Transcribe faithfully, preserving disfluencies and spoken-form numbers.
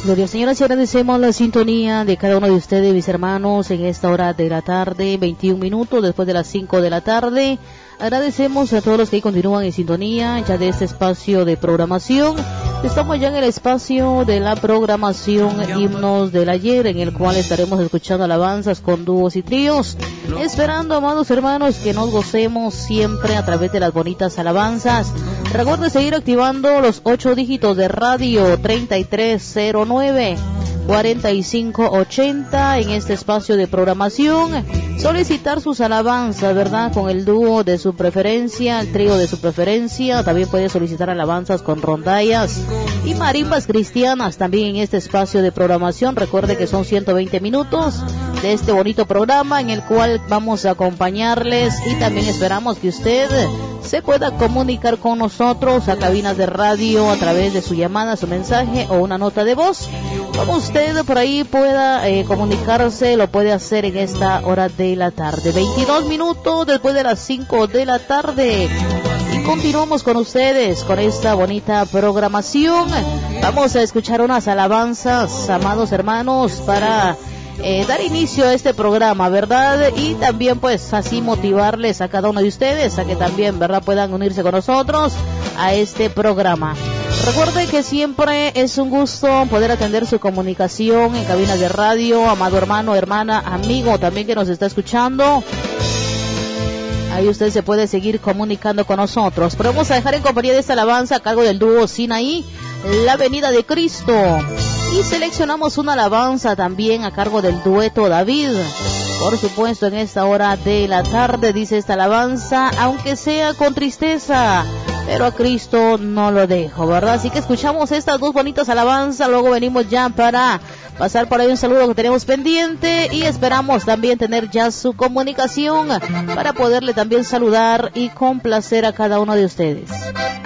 Gloria al Señor, así agradecemos la sintonía de cada uno de ustedes, mis hermanos, en esta hora de la tarde, veintiún minutos después de las cinco de la tarde. Agradecemos a todos los que continúan en sintonía ya de este espacio de programación. Estamos ya en el espacio de la programación Himnos del Ayer, en el cual estaremos escuchando alabanzas con dúos y tríos, esperando, amados hermanos, que nos gocemos siempre a través de las bonitas alabanzas. Recuerde seguir activando los ocho dígitos de radio treinta y tres cero nueve cuarenta y cinco ochenta en este espacio de programación. Solicitar sus alabanzas, ¿verdad? Con el dúo de su preferencia, el trío de su preferencia. También puede solicitar alabanzas con rondallas y marimbas cristianas también en este espacio de programación. Recuerde que son ciento veinte minutos de este bonito programa en el cual vamos a acompañarles, y también esperamos que usted se pueda comunicar con nosotros a cabinas de radio a través de su llamada, su mensaje o una nota de voz. Como usted por ahí pueda eh, comunicarse, lo puede hacer en esta hora de la tarde. veintidós minutos después de las cinco de la tarde. Y continuamos con ustedes con esta bonita programación. Vamos a escuchar unas alabanzas, amados hermanos, para Eh, dar inicio a este programa, ¿verdad? Y también pues así motivarles a cada uno de ustedes a que también, ¿verdad?, puedan unirse con nosotros a este programa. Recuerde que siempre es un gusto poder atender su comunicación en cabinas de radio, amado hermano, hermana, amigo también que nos está escuchando. Ahí usted se puede seguir comunicando con nosotros. Pero vamos a dejar en compañía de esta alabanza a cargo del dúo Sinaí, La Venida de Cristo. Y seleccionamos una alabanza también a cargo del dueto David. Por supuesto, en esta hora de la tarde dice esta alabanza: aunque sea con tristeza, pero a Cristo no lo dejo, ¿verdad? Así que escuchamos estas dos bonitas alabanzas, luego venimos ya para pasar por ahí un saludo que tenemos pendiente, y esperamos también tener ya su comunicación para poderle también saludar y complacer a cada uno de ustedes.